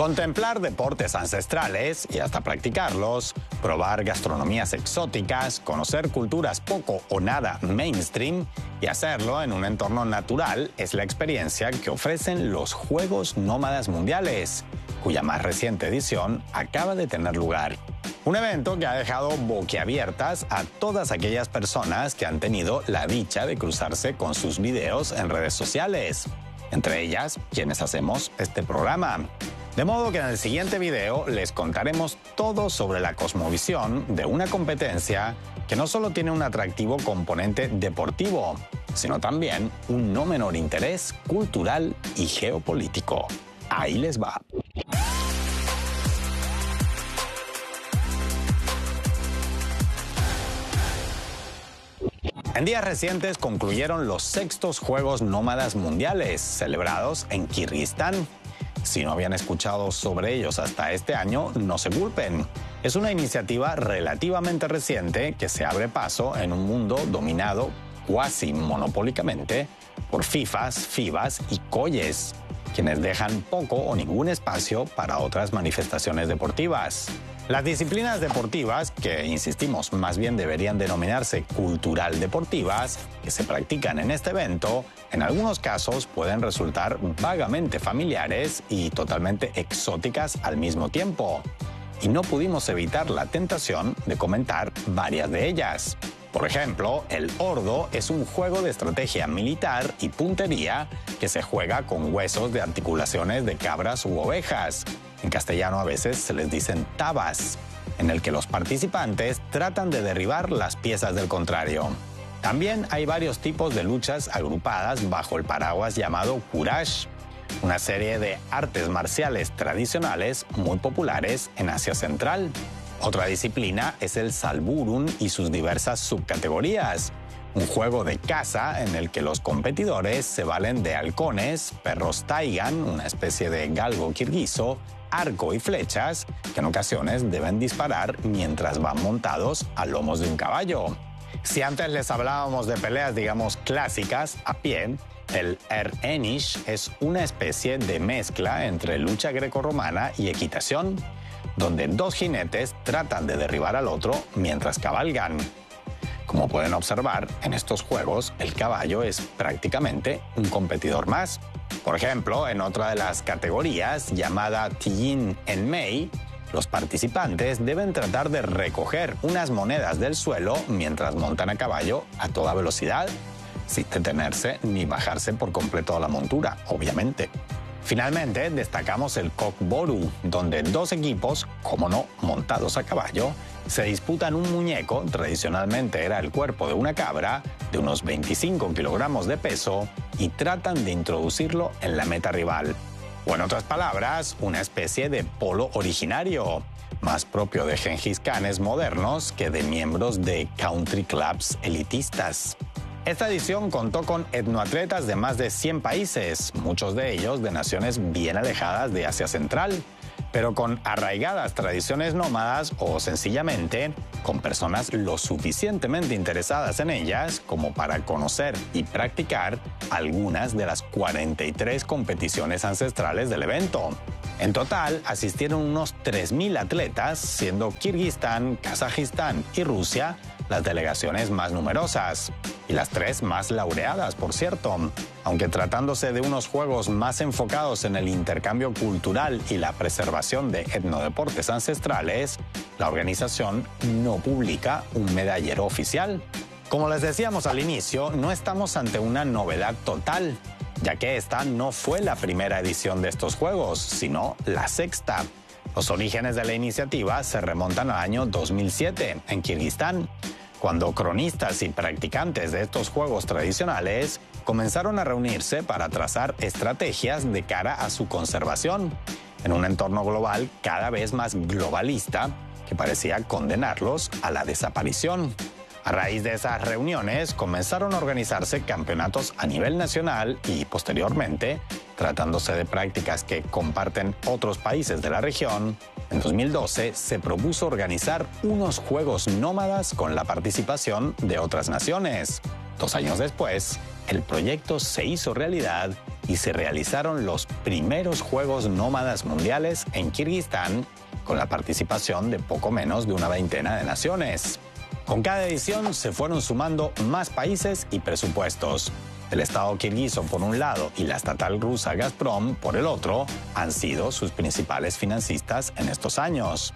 Contemplar deportes ancestrales y hasta practicarlos, probar gastronomías exóticas, conocer culturas poco o nada mainstream y hacerlo en un entorno natural es la experiencia que ofrecen los Juegos Nómadas Mundiales, cuya más reciente edición acaba de tener lugar. Un evento que ha dejado boquiabiertas a todas aquellas personas que han tenido la dicha de cruzarse con sus videos en redes sociales, entre ellas quienes hacemos este programa. De modo que en el siguiente video les contaremos todo sobre la cosmovisión de una competencia que no solo tiene un atractivo componente deportivo, sino también un no menor interés cultural y geopolítico. Ahí les va. En días recientes concluyeron los sextos Juegos Nómadas Mundiales, celebrados en Kirguistán. Si no habían escuchado sobre ellos hasta este año, no se culpen. Es una iniciativa relativamente reciente que se abre paso en un mundo dominado cuasi monopólicamente por FIFAs, FIBAs y COYES, quienes dejan poco o ningún espacio para otras manifestaciones deportivas. Las disciplinas deportivas, que insistimos más bien deberían denominarse cultural deportivas, que se practican en este evento, en algunos casos pueden resultar vagamente familiares y totalmente exóticas al mismo tiempo. Y no pudimos evitar la tentación de comentar varias de ellas. Por ejemplo, el ordo es un juego de estrategia militar y puntería que se juega con huesos de articulaciones de cabras u ovejas. En castellano a veces se les dicen tabas, en el que los participantes tratan de derribar las piezas del contrario. También hay varios tipos de luchas agrupadas bajo el paraguas llamado Kurash, una serie de artes marciales tradicionales muy populares en Asia Central. Otra disciplina es el Salburun y sus diversas subcategorías, un juego de caza en el que los competidores se valen de halcones, perros taigan, una especie de galgo kirguizo, arco y flechas, que en ocasiones deben disparar mientras van montados a lomos de un caballo. Si antes les hablábamos de peleas, digamos, clásicas, a pie, el Enish es una especie de mezcla entre lucha grecorromana y equitación, donde dos jinetes tratan de derribar al otro mientras cabalgan. Como pueden observar, en estos juegos el caballo es prácticamente un competidor más. Por ejemplo, en otra de las categorías, llamada Tiyin en Mei, los participantes deben tratar de recoger unas monedas del suelo mientras montan a caballo a toda velocidad, sin detenerse ni bajarse por completo a la montura, obviamente. Finalmente, destacamos el Kokboru, donde dos equipos, como no, montados a caballo, se disputan un muñeco, tradicionalmente era el cuerpo de una cabra, de unos 25 kilogramos de peso, y tratan de introducirlo en la meta rival. O en otras palabras, una especie de polo originario, más propio de Gengis Khanes modernos que de miembros de country clubs elitistas. Esta edición contó con etnoatletas de más de 100 países, muchos de ellos de naciones bien alejadas de Asia Central, pero con arraigadas tradiciones nómadas o sencillamente con personas lo suficientemente interesadas en ellas como para conocer y practicar algunas de las 43 competiciones ancestrales del evento. En total asistieron unos 3.000 atletas, siendo Kirguistán, Kazajistán y Rusia las delegaciones más numerosas, y las tres más laureadas, por cierto. Aunque tratándose de unos juegos más enfocados en el intercambio cultural y la preservación de etnodeportes ancestrales, la organización no publica un medallero oficial. Como les decíamos al inicio, no estamos ante una novedad total, ya que esta no fue la primera edición de estos juegos, sino la sexta. Los orígenes de la iniciativa se remontan al año 2007, en Kirguistán, cuando cronistas y practicantes de estos juegos tradicionales comenzaron a reunirse para trazar estrategias de cara a su conservación, en un entorno global cada vez más globalista que parecía condenarlos a la desaparición. A raíz de esas reuniones comenzaron a organizarse campeonatos a nivel nacional y posteriormente, tratándose de prácticas que comparten otros países de la región, en 2012 se propuso organizar unos juegos nómadas con la participación de otras naciones. 2 años después, el proyecto se hizo realidad y se realizaron los primeros Juegos Nómadas Mundiales en Kirguistán, con la participación de poco menos de una veintena de naciones. Con cada edición se fueron sumando más países y presupuestos. El Estado kirguiso por un lado y la estatal rusa Gazprom por el otro han sido sus principales financistas en estos años.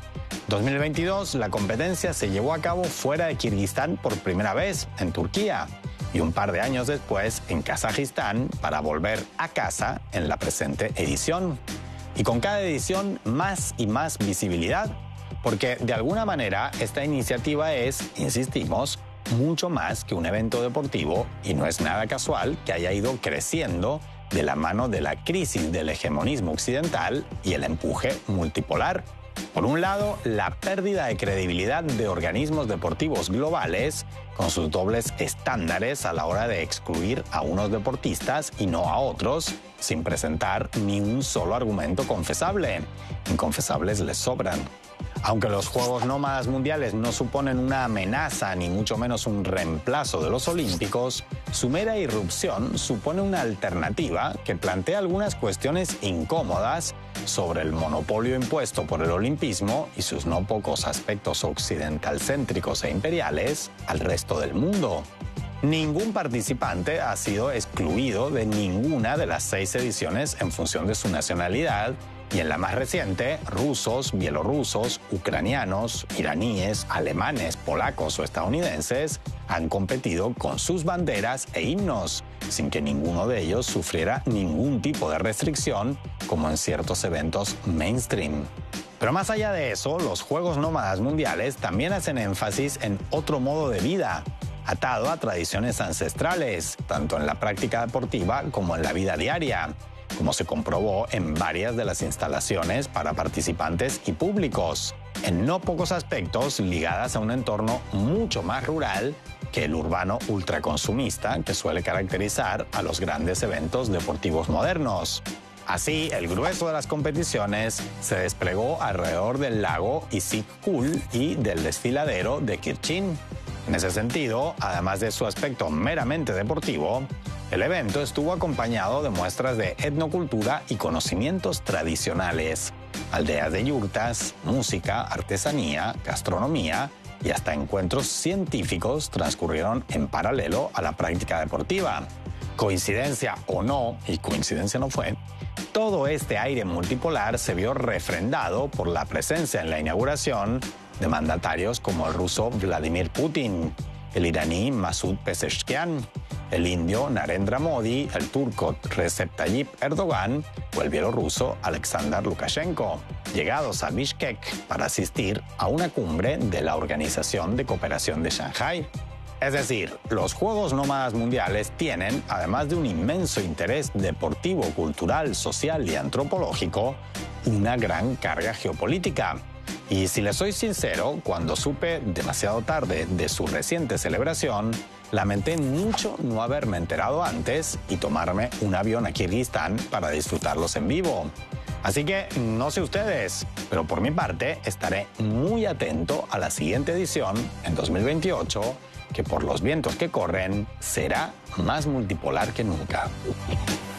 2022, la competencia se llevó a cabo fuera de Kirguistán por primera vez, en Turquía, y un par de años después en Kazajistán para volver a casa en la presente edición. Y con cada edición más y más visibilidad, porque de alguna manera esta iniciativa es, insistimos, mucho más que un evento deportivo y no es nada casual que haya ido creciendo de la mano de la crisis del hegemonismo occidental y el empuje multipolar. Por un lado, la pérdida de credibilidad de organismos deportivos globales con sus dobles estándares a la hora de excluir a unos deportistas y no a otros, sin presentar ni un solo argumento confesable. Inconfesables les sobran. Aunque los Juegos Nómadas Mundiales no suponen una amenaza ni mucho menos un reemplazo de los Olímpicos, su mera irrupción supone una alternativa que plantea algunas cuestiones incómodas sobre el monopolio impuesto por el olimpismo y sus no pocos aspectos occidentalcéntricos e imperiales al resto del mundo. Ningún participante ha sido excluido de ninguna de las 6 ediciones en función de su nacionalidad, y en la más reciente, rusos, bielorrusos, ucranianos, iraníes, alemanes, polacos o estadounidenses han competido con sus banderas e himnos, sin que ninguno de ellos sufriera ningún tipo de restricción, como en ciertos eventos mainstream. Pero más allá de eso, los Juegos Nómadas Mundiales también hacen énfasis en otro modo de vida, atado a tradiciones ancestrales, tanto en la práctica deportiva como en la vida diaria, como se comprobó en varias de las instalaciones para participantes y públicos, en no pocos aspectos ligadas a un entorno mucho más rural que el urbano ultraconsumista que suele caracterizar a los grandes eventos deportivos modernos. Así, el grueso de las competiciones se desplegó alrededor del lago Issyk-Kul y del desfiladero de Kirchin. En ese sentido, además de su aspecto meramente deportivo, el evento estuvo acompañado de muestras de etnocultura y conocimientos tradicionales, aldeas de yurtas, música, artesanía, gastronomía y hasta encuentros científicos transcurrieron en paralelo a la práctica deportiva. Coincidencia o no, y coincidencia no fue, todo este aire multipolar se vio refrendado por la presencia en la inauguración de mandatarios como el ruso Vladimir Putin, el iraní Masoud Pezeshkian, el indio Narendra Modi, el turco Recep Tayyip Erdogan o el bielorruso Alexander Lukashenko, llegados a Bishkek para asistir a una cumbre de la Organización de Cooperación de Shanghái. Es decir, los Juegos Nómadas Mundiales tienen, además de un inmenso interés deportivo, cultural, social y antropológico, una gran carga geopolítica. Y si les soy sincero, cuando supe demasiado tarde de su reciente celebración, lamenté mucho no haberme enterado antes y tomarme un avión a Kirguistán para disfrutarlos en vivo. Así que no sé ustedes, pero por mi parte estaré muy atento a la siguiente edición en 2028, que por los vientos que corren será más multipolar que nunca.